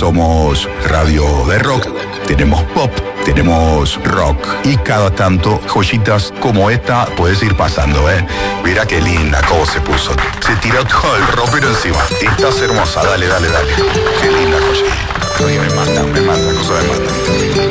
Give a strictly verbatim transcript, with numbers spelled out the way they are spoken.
somos radio de rock, tenemos pop, tenemos rock y cada tanto joyitas como esta puedes ir pasando, ¿eh? Mira qué linda cómo se puso. Se tiró todo el ropero encima. Estás hermosa, dale, dale, dale. Qué linda joyita. Oye, me mata, me mata, cosa me mata.